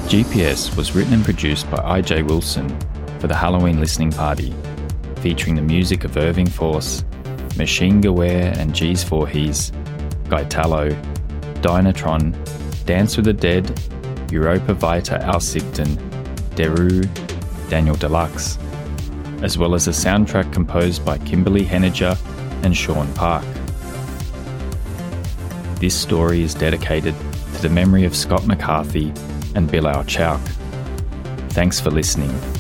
GPS was written and produced by IJ Wilson for the Halloween listening party, featuring the music of Irving Force, Machine Geware and G's Voorhees, Gaetalo, Dynatron, Dance with the Dead, Europa Vita Alsigden, Deru, Daniel Deluxe, as well as a soundtrack composed by Kimberly Henniger and Sean Park. This story is dedicated to the memory of Scott McCarthy and Bilal Chauk. Thanks for listening.